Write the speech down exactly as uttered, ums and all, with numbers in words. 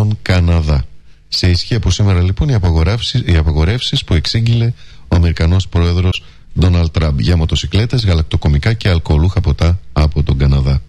στον Καναδά. Σε ισχύ από σήμερα λοιπόν οι απαγορεύσεις, οι απαγορεύσεις που εξήγηλε ο Αμερικανός πρόεδρος Ντόναλντ Τραμπ για μοτοσικλέτες, γαλακτοκομικά και αλκοολούχα ποτά από τον Καναδά.